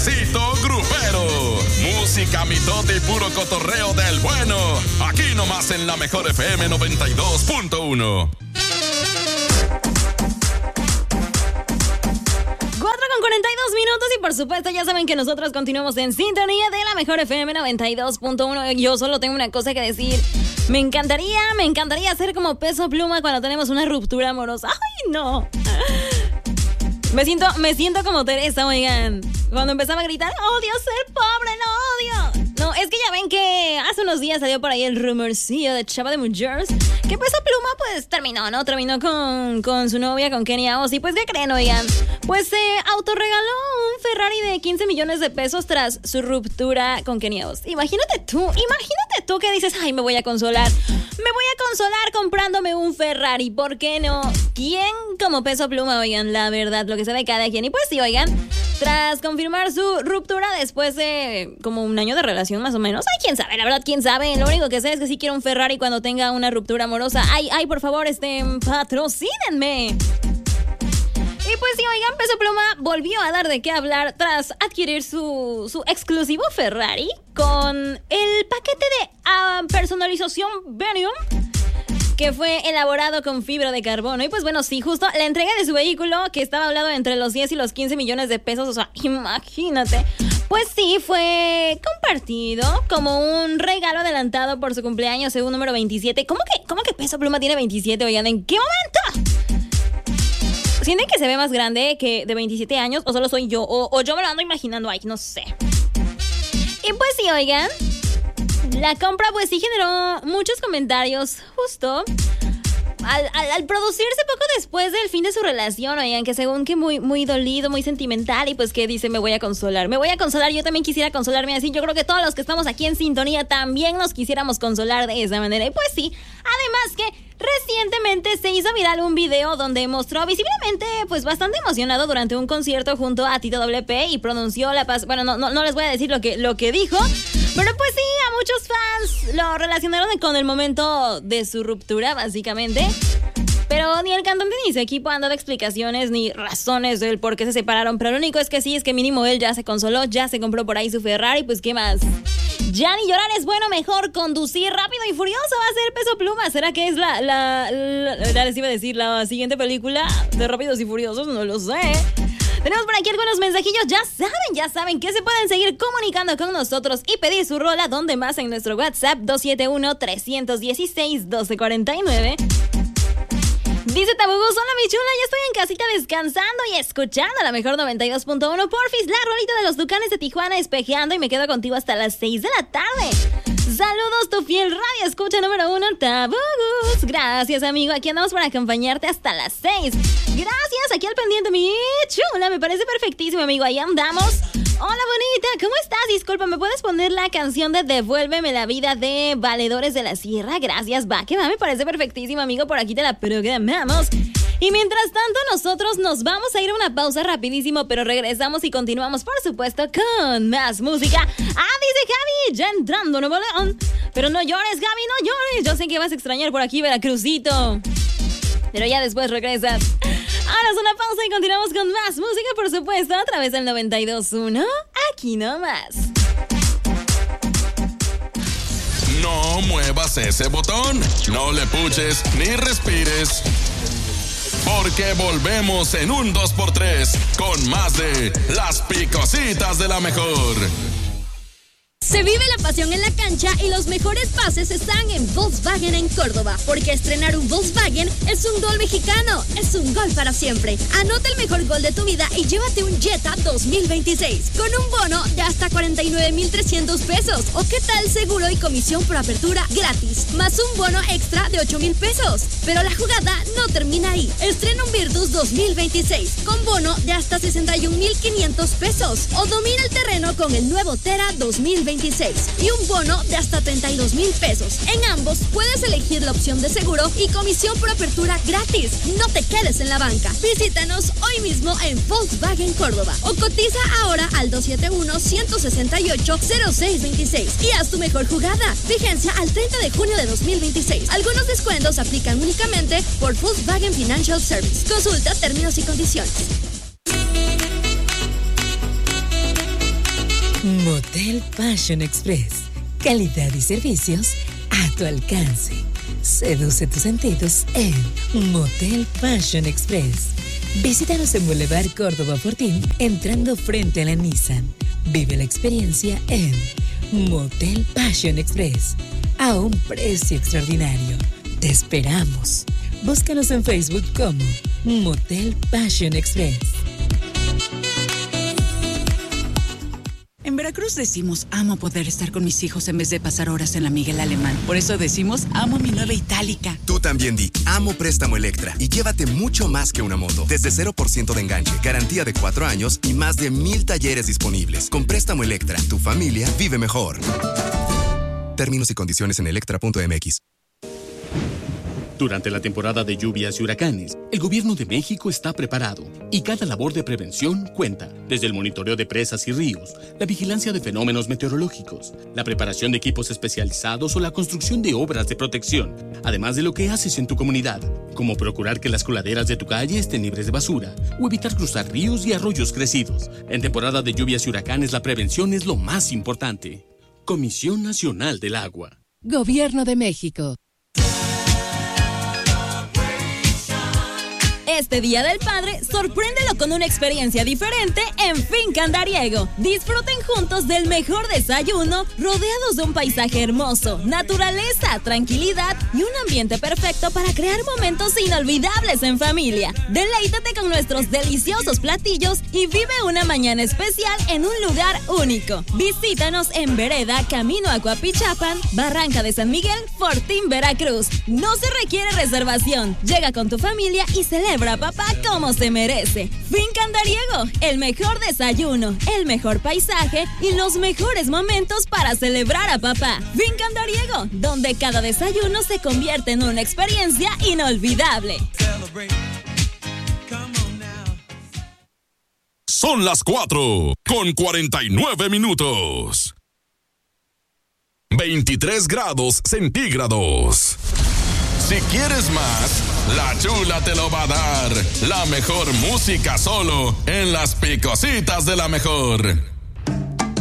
Cafecito Grupero. Música, mitote y puro cotorreo del bueno. Aquí nomás en la mejor FM 92.1. 4:42 minutos y por supuesto ya saben que nosotros continuamos en sintonía de la mejor FM 92.1. Yo solo tengo una cosa que decir. Me encantaría ser como Peso Pluma cuando tenemos una ruptura amorosa. ¡Ay, no! Me siento como Teresa, oigan. Cuando empezaba a gritar, odio ser pobre, lo odio. No, es que ya ven que hace unos días salió por ahí el rumorcillo de Chava de Mujeres que Peso Pluma pues terminó con su novia, con Kenia Oz. Y pues, ¿qué creen, oigan? Pues se autorregaló un Ferrari de 15 millones de pesos tras su ruptura con Kenia Oz. Imagínate tú que dices, ay, me voy a consolar comprándome un Ferrari, ¿por qué no? ¿Quién como Peso Pluma, oigan? La verdad, lo que sea de cada quien. Y pues sí, oigan, tras confirmar su ruptura después de como un año de relación más o menos. Ay, quién sabe, la verdad, quién sabe. Lo único que sé es que sí quiero un Ferrari cuando tenga una ruptura amorosa. Ay, por favor, patrocínenme. Y pues sí, oigan, Peso Pluma volvió a dar de qué hablar tras adquirir su exclusivo Ferrari con el paquete de personalización Venium, que fue elaborado con fibra de carbono. Y pues bueno, sí, justo la entrega de su vehículo, que estaba hablado entre los 10 y los 15 millones de pesos, o sea, imagínate, pues sí, fue compartido como un regalo adelantado por su cumpleaños, según número 27. ¿Cómo que Peso Pluma tiene 27, oigan? ¿En qué momento? ¿Sienten que se ve más grande que de 27 años? ¿O solo soy yo? ¿O yo me lo ando imaginando? Ay, no sé. Y pues sí, oigan, la compra pues sí generó muchos comentarios justo al producirse poco después del fin de su relación, oigan, que según que muy dolido, muy sentimental, y pues que dice, me voy a consolar, yo también quisiera consolarme así. Yo creo que todos los que estamos aquí en sintonía también nos quisiéramos consolar de esa manera. Y pues sí, además que recientemente se hizo viral un video donde mostró visiblemente pues bastante emocionado durante un concierto junto a Tito WP y pronunció la paz. Bueno, no les voy a decir lo que dijo, pero pues sí, a muchos fans lo relacionaron con el momento de su ruptura, básicamente. Pero ni el cantante ni su equipo han dado explicaciones ni razones del por qué se separaron. Pero lo único es que sí, es que mínimo él ya se consoló, ya se compró por ahí su Ferrari, pues ¿qué más? Ya ni llorar es bueno, mejor conducir. Rápido y Furioso va a ser Peso Pluma. ¿Será que es ya les iba a decir, la siguiente película de Rápidos y Furiosos? No lo sé. Tenemos por aquí algunos mensajillos. Ya saben que se pueden seguir comunicando con nosotros y pedir su rola donde más en nuestro WhatsApp 271-316-1249. Dice Tabugus, hola mi chula, ya estoy en casita descansando y escuchando la mejor 92.1. Porfis, la rolita de los Tucanes de Tijuana espejeando y me quedo contigo hasta las 6 de la tarde. Saludos, tu fiel radio escucha número 1, Tabugus. Gracias, amigo, aquí andamos para acompañarte hasta las 6. Gracias, aquí al pendiente, mi chula, me parece perfectísimo, amigo, ahí andamos. Hola, bonita, ¿cómo estás? Disculpa, ¿me puedes poner la canción de Devuélveme la vida de Valedores de la Sierra? Gracias, va, que va, me parece perfectísimo, amigo, por aquí te la programamos. Y mientras tanto, nosotros nos vamos a ir a una pausa rapidísimo, pero regresamos y continuamos, por supuesto, con más música. Ah, dice Javi, ya entrando Nuevo León. Pero no llores, Javi, no llores. Yo sé que vas a extrañar por aquí Veracruzito, pero ya después regresas. Ahora es una pausa y continuamos con más música, por supuesto, a través del 92.1, aquí nomás. No muevas ese botón, no le puches ni respires, porque volvemos en un 2x3 con más de Las Picositas de la Mejor. Se vive la pasión en la cancha y los mejores pases están en Volkswagen en Córdoba, porque estrenar un Volkswagen es un gol mexicano, es un gol para siempre. Anota el mejor gol de tu vida y llévate un Jetta 2026 con un bono de hasta 49,300 pesos. ¿O qué tal seguro y comisión por apertura gratis, más un bono extra de 8,000 pesos? Pero la jugada no termina ahí. Estrena un Virtus 2026 con bono de hasta 61,500 pesos. O domina el terreno con el nuevo Tera 2026 y un bono de hasta 32,000 pesos. En ambos puedes elegir la opción de seguro y comisión por apertura gratis. No te quedes en la banca. Visítanos hoy mismo en Volkswagen Córdoba o cotiza ahora al 271-168-0626 y haz tu mejor jugada. Vigencia al 30 de junio de 2026. Algunos descuentos aplican únicamente por Volkswagen Financial Service. Consulta términos y condiciones. Motel Fashion Express. Calidad y servicios a tu alcance. Seduce tus sentidos en Motel Fashion Express. Visítanos en Boulevard Córdoba Fortín, entrando frente a la Nissan. Vive la experiencia en Motel Fashion Express, a un precio extraordinario. Te esperamos. Búscanos en Facebook como Motel Fashion Express. En Veracruz decimos, amo poder estar con mis hijos en vez de pasar horas en la Miguel Alemán. Por eso decimos, amo mi nueva Itálica. Tú también di, amo Préstamo Electra y llévate mucho más que una moto. Desde 0% de enganche, garantía de 4 años y más de 1,000 talleres disponibles. Con Préstamo Electra, tu familia vive mejor. Términos y condiciones en electra.mx. Durante la temporada de lluvias y huracanes, el Gobierno de México está preparado y cada labor de prevención cuenta. Desde el monitoreo de presas y ríos, la vigilancia de fenómenos meteorológicos, la preparación de equipos especializados o la construcción de obras de protección, además de lo que haces en tu comunidad, como procurar que las coladeras de tu calle estén libres de basura o evitar cruzar ríos y arroyos crecidos. En temporada de lluvias y huracanes, la prevención es lo más importante. Comisión Nacional del Agua. Gobierno de México. Este Día del Padre, sorpréndelo con una experiencia diferente en Finca Andariego. Disfruten juntos del mejor desayuno, rodeados de un paisaje hermoso, naturaleza, tranquilidad y un ambiente perfecto para crear momentos inolvidables en familia. Deleítate con nuestros deliciosos platillos y vive una mañana especial en un lugar único. Visítanos en Vereda, Camino a Coapichapan, Barranca de San Miguel, Fortín, Veracruz. No se requiere reservación. Llega con tu familia y celebra a papá como se merece. Finca Andariego, el mejor desayuno, el mejor paisaje y los mejores momentos para celebrar a papá. Finca Andariego, donde cada desayuno se convierte en una experiencia inolvidable. Son las 4:49. 23 grados centígrados. Si quieres más, la Chula te lo va a dar. La mejor música solo en las Picositas de la Mejor.